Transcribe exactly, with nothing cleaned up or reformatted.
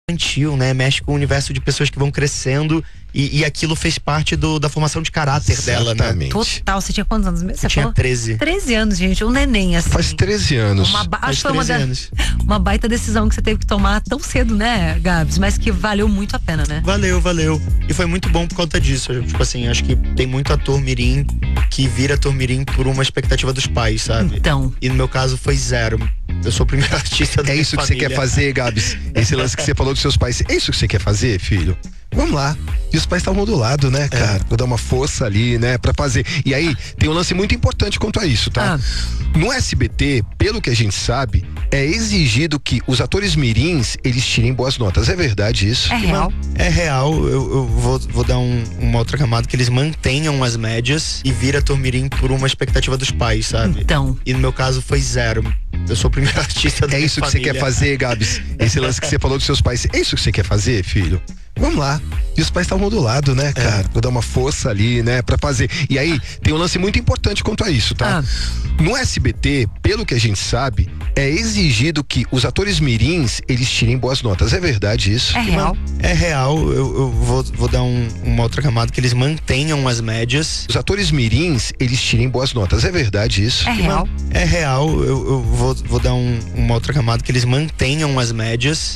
infantil, né? Mexe com o universo de pessoas que vão crescendo e, e aquilo fez parte do, da formação de caráter Exatamente. dela, né? Total, você tinha quantos anos mesmo? Você Eu tinha falou? treze. treze anos, gente, um neném assim. Faz treze anos. Uma ba... Faz Acho que foi uma, treze da... anos. uma baita decisão que você teve que tomar tão cedo, né, Gabs? Mas que valeu muito a pena, né? Valeu, valeu. E foi muito bom por conta disso. Tipo assim, acho que tem muito ator mirim que vira ator mirim por uma expectativa dos pais, sabe? Então. E no meu caso foi zero. Eu sou o primeiro artista da É minha isso que família. você quer fazer, Gabs? Esse lance que você falou dos seus pais. É isso que você quer fazer, filho? Vamos lá. E os pais estavam do lado, né, cara? Vou dar uma força ali, né, pra fazer. E aí, tem um lance muito importante quanto a isso, tá? Ah. No S B T, pelo que a gente sabe, é exigido que os atores mirins, eles tirem boas notas. É verdade isso? É real. É real, eu, eu vou, vou dar um, uma outra camada, que eles mantenham as médias e vira ator mirim por uma expectativa dos pais, sabe? Então. E no meu caso foi zero. Eu sou o primeiro artista da É minha isso que família. você quer fazer, Gabs? Esse lance que você falou dos seus pais. É isso que você quer fazer, filho? Vamos lá. E os pais estavam do lado, né, cara? Vou dar uma força ali, né, pra fazer. E aí, tem um lance muito importante quanto a isso, tá? Ah. No S B T, pelo que a gente sabe, é exigido que os atores mirins, eles tirem boas notas. É verdade isso? É real. É real, eu, eu vou, vou dar um, uma outra camada, que eles mantenham as médias. Os atores mirins, eles tirem boas notas. É verdade isso? É real. É real, eu, eu vou, vou dar um, uma outra camada, que eles mantenham as médias